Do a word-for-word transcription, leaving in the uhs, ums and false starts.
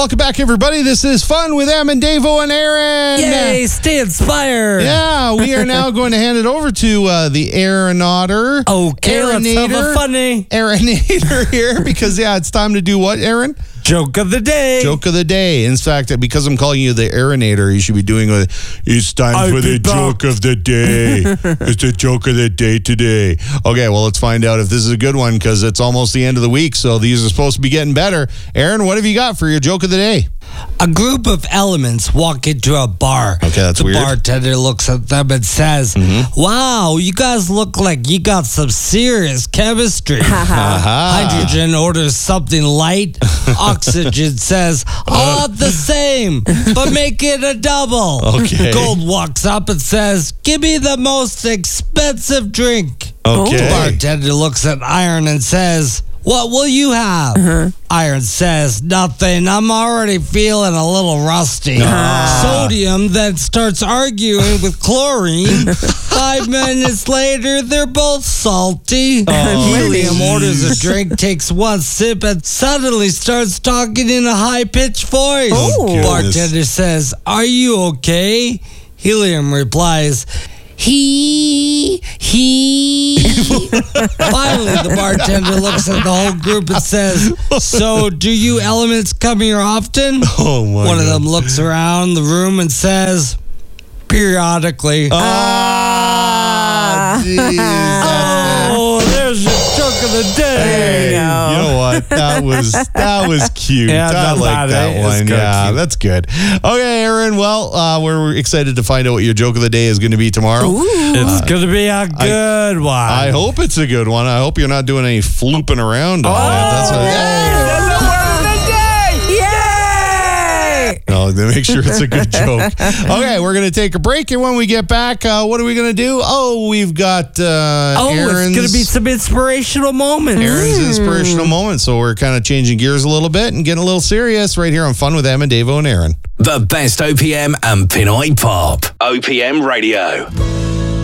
Welcome back, everybody. This is Fun with Em and Davo and Aaron. Yay, stay inspired. Yeah, we are now going to hand it over to uh, the Aaronator. Okay, let's have a funny Aaronator here because, yeah, it's time to do what, Aaron? Joke of the day. Joke of the day. In fact, because I'm calling you the Aaronator, you should be doing it. It's time I'll for the back. joke of the day. It's the joke of the day today. Okay, well, let's find out if this is a good one because it's almost the end of the week, so these are supposed to be getting better. Aaron, what have you got for your joke of the day? A group of elements walk into a bar. Okay, that's the weird. The bartender looks at them and says, mm-hmm. "Wow, you guys look like you got some serious chemistry." Hydrogen orders something light. Oxygen says, "Oh, the same, but make it a double." Okay. Gold walks up and says, "Give me the most expensive drink." Okay. The bartender looks at Iron and says, "What will you have?" Uh-huh. Iron says, "Nothing. I'm already feeling a little rusty." Ah. Sodium then starts arguing with chlorine. Five minutes later, they're both salty. Oh, Helium orders a drink, takes one sip, and suddenly starts talking in a high-pitched voice. Oh, bartender says, "Are you okay?" Helium replies, He, he. Finally, the bartender looks at the whole group and says, "So, do you elements come here often?" Oh, my One God. of them looks around the room and says, "Periodically." Ah, jeez. Oh, there's your joke of the day. Hey, you know what? That was that was cute. Yeah, I not like bad, that eh? It's one. good, Yeah, cute. that's good. Okay, Aaron. Well, uh, we're excited to find out what your joke of the day is going to be tomorrow. Ooh. It's uh, going to be a good I, one. I hope it's a good one. I hope you're not doing any flooping around on Oh, it. That's what, that's the word of the day. Yay! No, to make sure it's a good joke. Okay, we're going to take a break, and when we get back, uh, what are we going to do? Oh, we've got uh, Oh, Aaron's, it's going to be some inspirational moments. Aaron's inspirational moment. So we're kind of changing gears a little bit and getting a little serious right here on Fun with Em and Davo and Aaron. The best O P M and Pinoy Pop. O P M Radio.